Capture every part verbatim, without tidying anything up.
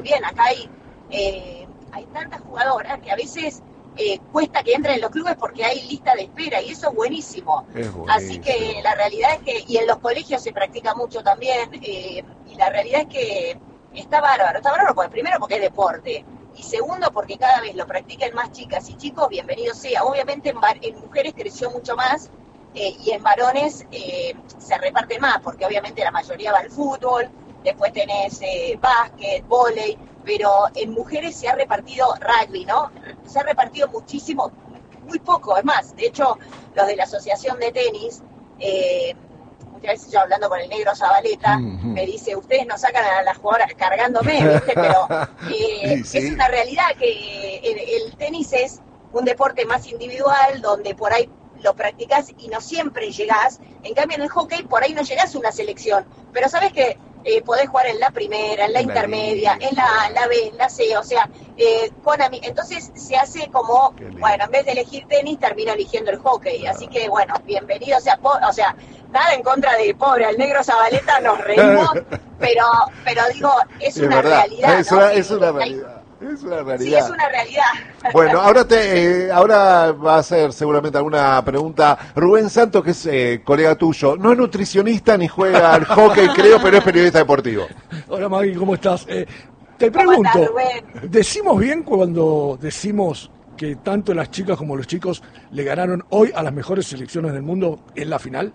bien, acá hay, eh, hay tantas jugadoras que a veces eh, cuesta que entren en los clubes porque hay lista de espera y eso es buenísimo. Es buenísimo. Así que la realidad es que, y en los colegios se practica mucho también, eh, y la realidad es que está bárbaro, está bárbaro porque, primero porque es deporte, y segundo porque cada vez lo practican más chicas y chicos, bienvenido sea. Obviamente en, en mujeres creció mucho más, eh, y en varones eh, se reparte más, porque obviamente la mayoría va al fútbol, después tenés eh, básquet, vóley, pero en mujeres se ha repartido rugby, ¿no? Se ha repartido muchísimo, muy poco, es más, de hecho, los de la asociación de tenis, eh, muchas veces yo hablando con el negro Zabaleta, mm-hmm. me dice, ustedes nos sacan a las jugadoras cargándome, ¿viste? Pero eh, sí, sí. es una realidad que el, el tenis es un deporte más individual, donde por ahí lo practicás y no siempre llegás. En cambio, en el hockey por ahí no llegás a una selección, pero sabes que eh, podés jugar en la primera, en la, en la intermedia, en la, la B, en la C, o sea, eh, con ami- entonces se hace como, bueno, en vez de elegir tenis, termino eligiendo el hockey, claro. Así que, bueno, bienvenido, o sea, po- o sea, nada en contra de pobre, al negro Zabaleta nos reímos, pero, pero digo, es, es una verdad. realidad, es ¿no? Una, es una realidad. Es una realidad. Sí, es una realidad. Bueno, ahora te, eh, ahora va a ser seguramente alguna pregunta. Rubén Santos, que es eh, colega tuyo, no es nutricionista ni juega al hockey, creo, pero es periodista deportivo. Hola Maggie, ¿cómo estás? Eh, te pregunto, ¿Cómo estás, Rubén? ¿decimos bien cuando decimos que tanto las chicas como los chicos le ganaron hoy a las mejores selecciones del mundo en la final?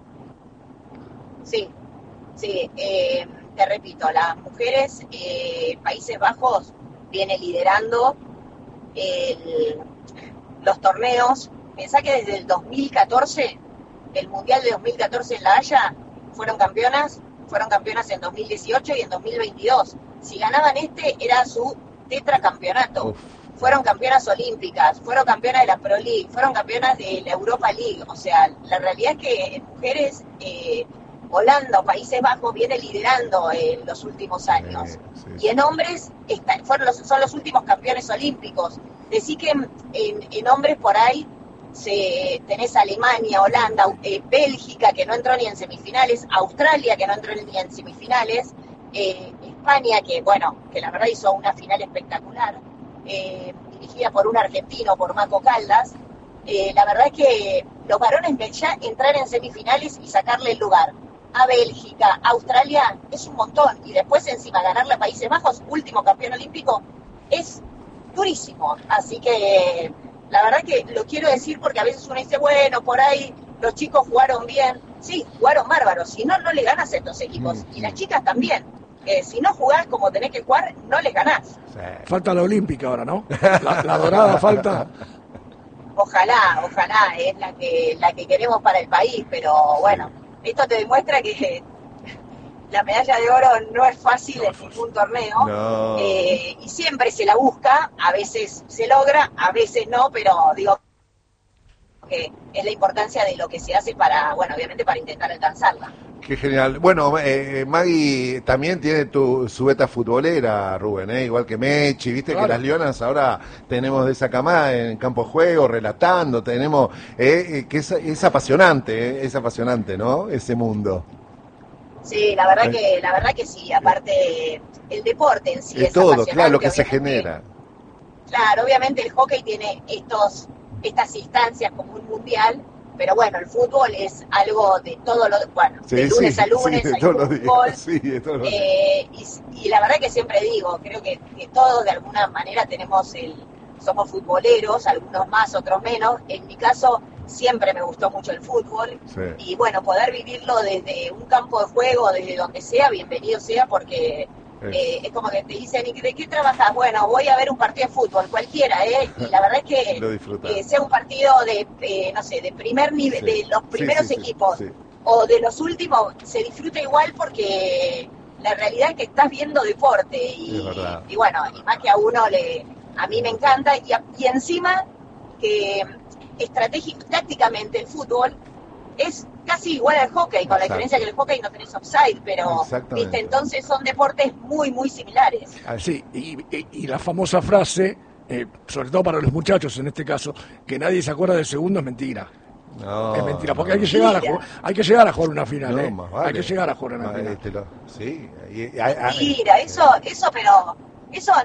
Sí, sí, eh, te repito, las mujeres, eh, Países Bajos viene liderando el, los torneos. Pensá que desde el dos mil catorce, el Mundial de dos mil catorce en La Haya, fueron campeonas, fueron campeonas en dos mil dieciocho y en dos mil veintidós. Si ganaban este, era su tetracampeonato. Uf. Fueron campeonas olímpicas, fueron campeonas de la Pro League, fueron campeonas de la Europa League. O sea, la realidad es que en mujeres... Eh, Holanda o Países Bajos viene liderando en los últimos años. Sí, sí. Y en hombres está, fueron los, son los últimos campeones olímpicos. Decir que en, en, en hombres por ahí se, tenés Alemania, Holanda, eh, Bélgica, que no entró ni en semifinales, Australia, que no entró ni en semifinales, eh, España, que bueno, que la verdad hizo una final espectacular, eh, dirigida por un argentino, por Maco Caldas. Eh, la verdad es que los varones ya entrar en semifinales y sacarle el lugar a Bélgica, Australia, es un montón. Y después encima ganarle a Países Bajos, último campeón olímpico, es durísimo. Así que la verdad que lo quiero decir porque a veces uno dice, bueno, por ahí los chicos jugaron bien. Sí, jugaron bárbaros. Si no, no le ganás a estos equipos. Mm. Y las chicas también. Eh, si no jugás como tenés que jugar, no les ganás. Sí. Falta la olímpica ahora, ¿no? La, la dorada falta... Ojalá, ojalá, es la que la que queremos para el país, pero bueno, esto te demuestra que la medalla de oro no es fácil no, en ningún torneo, no. eh, y siempre se la busca, a veces se logra, a veces no, pero digo que es la importancia de lo que se hace para, bueno, obviamente para intentar alcanzarla. Qué genial. Bueno, eh, Maggie también tiene tu, su beta futbolera, Rubén, ¿eh? Igual que Mechi, viste claro. Que las Leonas ahora tenemos de esa camada en campo de juego, relatando, tenemos, eh, que es, es apasionante, eh, es apasionante, ¿no? Ese mundo. Sí, la verdad que, la verdad que sí, aparte el deporte en sí es, es todo, apasionante. Claro, lo que se genera. Claro, obviamente el hockey tiene estos, estas instancias como un mundial, pero bueno, el fútbol es algo de todo lo, bueno, sí, de lunes sí, a lunes sí, hay fútbol, sí, eh, y, y la verdad que siempre digo, creo que, que todos de alguna manera tenemos el, somos futboleros, algunos más, otros menos. En mi caso siempre me gustó mucho el fútbol, sí. Y bueno, poder vivirlo desde un campo de juego, desde donde sea, bienvenido sea, porque Eh, es como que te dicen, ¿y de qué trabajas? Bueno, voy a ver un partido de fútbol, cualquiera, ¿eh? Y la verdad es que eh, sea un partido de, eh, no sé, de primer nivel, sí. de los primeros sí, sí, equipos, sí, sí. O de los últimos, se disfruta igual porque la realidad es que estás viendo deporte y, y bueno, y más que a uno le, a mí me encanta y, a, y encima que estratégico, tácticamente el fútbol es casi igual al hockey, con Exacto. la diferencia que en el hockey no tenés offside, pero viste, entonces son deportes muy, muy similares. Ah, sí, y, y, y la famosa frase, eh, sobre todo para los muchachos en este caso, que nadie se acuerda del segundo, es mentira. No, es mentira, porque no, hay que llegar a jugar, hay que llegar a jugar una final, no, eh. Vale. Hay que llegar a jugar una final. Lo, sí, y, a, a, Mira, eso, eso, pero Eso